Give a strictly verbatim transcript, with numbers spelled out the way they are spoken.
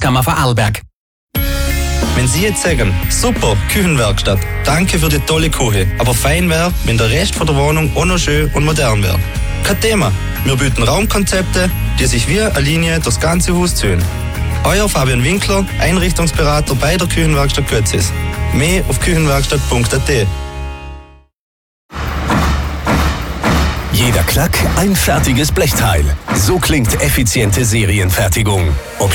Handwerkskammer Vorarlberg. Wenn Sie jetzt sagen, super, Küchenwerkstatt, danke für die tolle Küche, aber fein wäre, wenn der Rest von der Wohnung auch noch schön und modern wäre. Kein Thema, wir bieten Raumkonzepte, die sich wie eine Linie durchs ganze Haus ziehen. Euer Fabian Winkler, Einrichtungsberater bei der Küchenwerkstatt Götzis. Mehr auf küchenwerkstatt punkt a t. Jeder Klack ein fertiges Blechteil. So klingt effiziente Serienfertigung. Ob